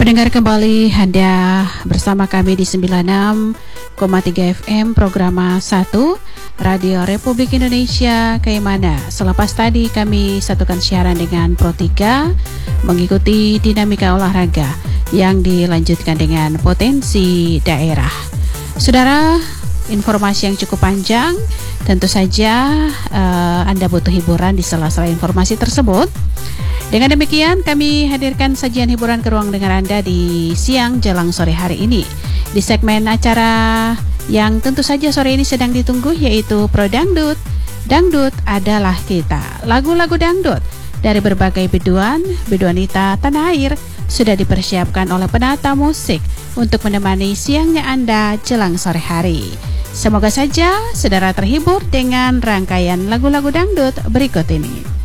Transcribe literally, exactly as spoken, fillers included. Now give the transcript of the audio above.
Pendengar kembali Anda bersama kami di sembilan puluh enam koma tiga F M program satu Radio Republik Indonesia. Kayak mana? Selepas tadi kami satukan siaran dengan Pro tiga mengikuti dinamika olahraga yang dilanjutkan dengan potensi daerah. Saudara, informasi yang cukup panjang, tentu saja uh, Anda butuh hiburan di sela-sela informasi tersebut. Dengan demikian kami hadirkan sajian hiburan ke ruang dengar Anda di siang jelang sore hari ini. Di segmen acara yang tentu saja sore ini sedang ditunggu, yaitu Pro Dangdut. Dangdut adalah kita. Lagu-lagu dangdut dari berbagai biduan, biduanita tanah air sudah dipersiapkan oleh penata musik untuk menemani siangnya Anda jelang sore hari. Semoga saja saudara terhibur dengan rangkaian lagu-lagu dangdut berikut ini.